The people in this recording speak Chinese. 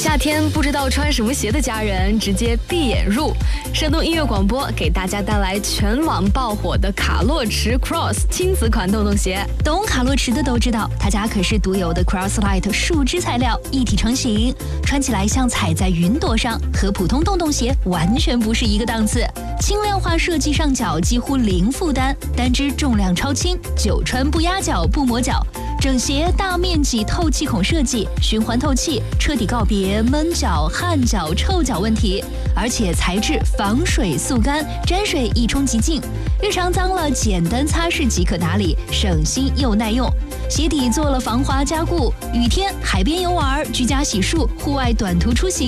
夏天不知道穿什么鞋的家人，直接闭眼入。山东音乐广播给大家带来全网爆火的卡洛驰 Cross 亲子款洞洞鞋。 懂卡洛驰的都知道，它家可是独有的 Crosslight 树脂材料一体成型，穿起来像踩在云朵上，和普通洞洞鞋完全不是一个档次。轻量化设计上脚几乎零负担，单只重量超轻，久穿不压脚不磨脚。整鞋大面积透气孔设计，循环透气，彻底告别闷脚、汗脚、臭脚问题。而且材质防水速干，沾水一冲即净，日常脏了简单擦拭即可打理，省心又耐用。鞋底做了防滑加固，雨天、海边游玩、居家洗漱、户外短途出行。